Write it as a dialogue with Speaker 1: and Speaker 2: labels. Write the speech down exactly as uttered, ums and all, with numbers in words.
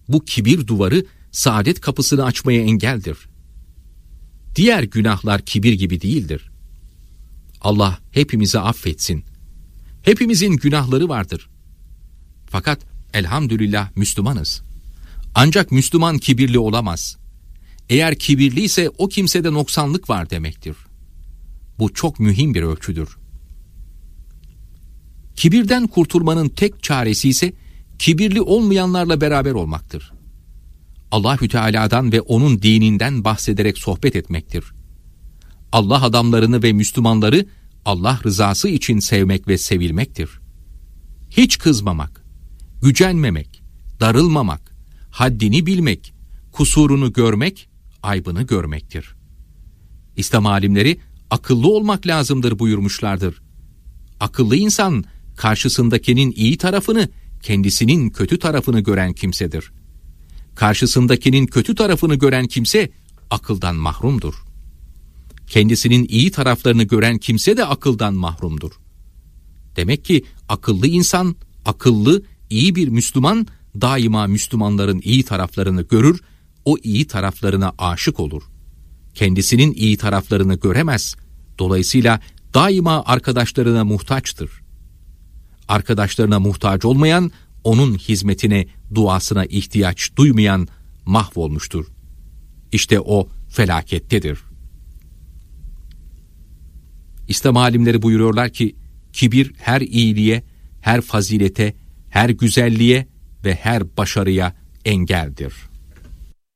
Speaker 1: bu kibir duvarı saadet kapısını açmaya engeldir. Diğer günahlar kibir gibi değildir. Allah hepimizi affetsin. Hepimizin günahları vardır. Fakat elhamdülillah Müslümanız. Ancak Müslüman kibirli olamaz. Eğer kibirliyse o kimsede noksanlık var demektir. Bu çok mühim bir ölçüdür. Kibirden kurtulmanın tek çaresi ise kibirli olmayanlarla beraber olmaktır. Allahü Teala'dan ve onun dininden bahsederek sohbet etmektir. Allah adamlarını ve Müslümanları Allah rızası için sevmek ve sevilmektir. Hiç kızmamak, gücenmemek, darılmamak, haddini bilmek, kusurunu görmek, aybını görmektir. İslam alimleri akıllı olmak lazımdır buyurmuşlardır. Akıllı insan karşısındakinin iyi tarafını, kendisinin kötü tarafını gören kimsedir. Karşısındakinin kötü tarafını gören kimse akıldan mahrumdur. Kendisinin iyi taraflarını gören kimse de akıldan mahrumdur. Demek ki akıllı insan, akıllı, iyi bir Müslüman daima Müslümanların iyi taraflarını görür, o iyi taraflarına aşık olur. Kendisinin iyi taraflarını göremez, dolayısıyla daima arkadaşlarına muhtaçtır. Arkadaşlarına muhtaç olmayan, onun hizmetine, duasına ihtiyaç duymayan mahvolmuştur. İşte o felakettedir. İslam alimleri buyuruyorlar ki, kibir her iyiliğe, her fazilete, her güzelliğe ve her başarıya engeldir.